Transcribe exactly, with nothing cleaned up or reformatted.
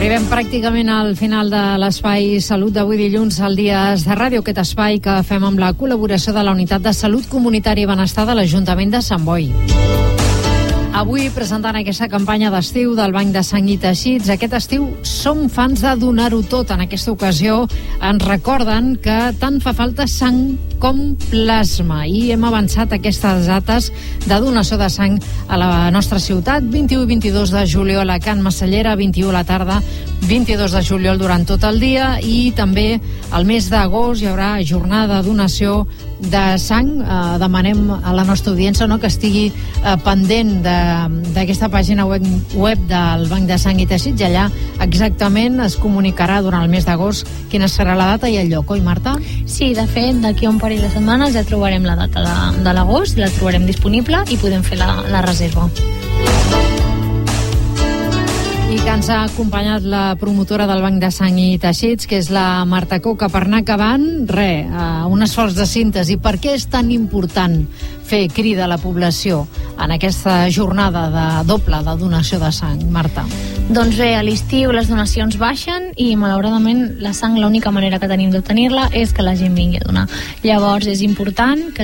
Arribem pràcticament al final de l'Espai Salut d'avui dilluns al Dies de Ràdio, aquest espai que fem amb la col·laboració de la Unitat de Salut Comunitària i Benestar de l'Ajuntament de Sant Boi. Avui presentant aquesta campanya d'estiu del Banc de Sang i Teixits. Aquest estiu som fans de donar-ho tot. En aquesta ocasió ens recorden que tant fa falta sang com plasma i hem avançat aquestes dates de donació de sang a la nostra ciutat. vint-i-u i vint-i-dos de juliol a Can Massallera, vint-i-u a la tarda, vint-i-dos de juliol durant tot el dia, i també al mes d'agost hi haurà jornada de donació de sang. Eh, demanem a la nostra audiència, no?, que estigui eh, pendent d'aquesta pàgina web, web del Banc de Sang i Teixits, i allà exactament es comunicarà durant el mes d'agost quina serà la data i el lloc, oi, Marta? Sí, de fet, d'aquí a un parell de setmanes ja trobarem la data de, de l'agost, la trobarem disponible i podem fer la, la reserva. I que ens ha acompanyat la promotora del Banc de Sang i Teixits, que és la Marta Coca. Per anar acabant, re, uh, un esforç de síntesi. Per què és tan important fer crida a la població en aquesta jornada de doble de donació de sang, Marta? Doncs bé, a l'estiu les donacions baixen i malauradament la sang, l'única manera que tenim d'obtenir-la és que la gent vingui a donar. Llavors és important que